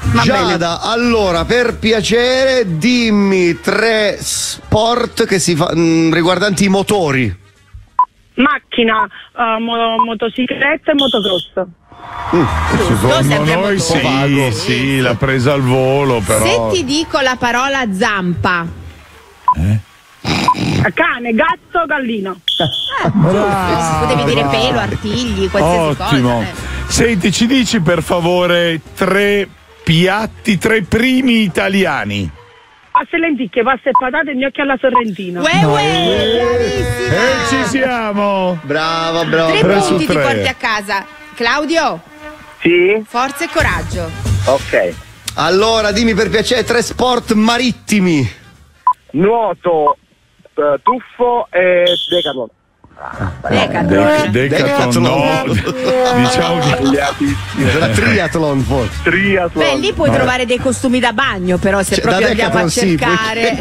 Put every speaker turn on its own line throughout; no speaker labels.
Giada, allora, per piacere, dimmi 3 sport che si fa riguardanti i motori.
Macchina, motocicletta e motocross.
Secondo noi sì, l'ha presa al volo, però.
Se ti dico la parola zampa.
Cane, gatto, gallino.
Potevi dire pelo, artigli, qualsiasi
Ottimo.
cosa.
Senti, ci dici per favore 3 piatti, 3 primi italiani.
Pasta e lenticchie, pasta e patate e gnocchi alla sorrentina.
Bravissima.
E ci siamo.
Brava.
3
3 su
punti ti
3.
porti a casa. Claudio,
Sì?
forza e coraggio.
Ok.
Allora, dimmi per piacere 3 sport marittimi.
Nuoto, tuffo e decathlon.
Decathlon, no. Diciamo che
Triathlon forse.
Triathlon.
Beh, lì puoi trovare dei costumi da bagno, però se proprio
da
andiamo a
Decathlon sì,
cercare.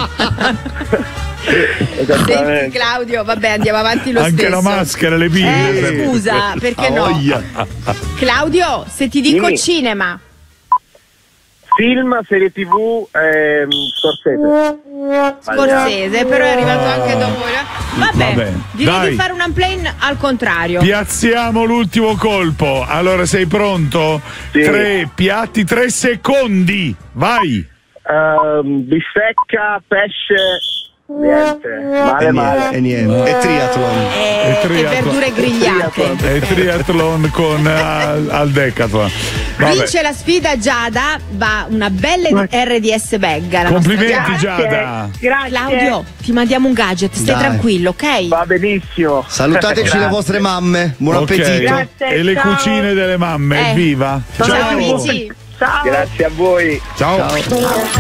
Senti Claudio, vabbè, andiamo avanti lo
anche
stesso.
la maschera, le bimbe.
Scusa, perché no?
Voglia.
Claudio, se ti dico
Dimmi.
cinema.
Film, serie TV,
Scorsese, però è arrivato anche dopo. Vabbè, direi
dai.
di fare un unplane al contrario.
Piazziamo l'ultimo colpo. Allora, sei pronto?
Sì.
3 piatti, 3 secondi. Vai.
bistecca, pesce, niente. Male.
E niente. E triathlon.
E verdure grigliate.
E triathlon con al Decathlon. Vabbè.
Vince la sfida Giada, va una bella RDS bag. la nostra
Complimenti
Giada.
Giada.
Grazie.
Claudio, ti mandiamo un gadget, stai
Dai.
tranquillo, ok?
Va benissimo.
Salutateci le vostre mamme. Buon
Ok.
appetito.
Grazie,
E le
ciao.
cucine delle mamme, evviva.
Ciao amici.
Ciao.
Grazie a voi.
Ciao.